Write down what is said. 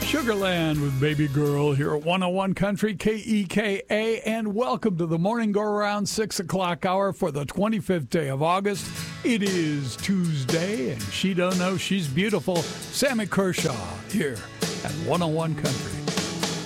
Sugarland with Baby Girl here at 101 Country KEKA, and welcome to the morning go around 6 o'clock hour for the 25th day of August. It is Tuesday, and she don't know she's beautiful. Sammy Kershaw here at 101 Country.